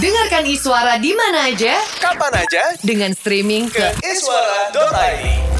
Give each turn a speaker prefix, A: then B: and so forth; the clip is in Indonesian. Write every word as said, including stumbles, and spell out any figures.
A: Dengarkan Iswara di mana aja,
B: kapan aja,
A: dengan streaming ke
B: ke iswara dot i d.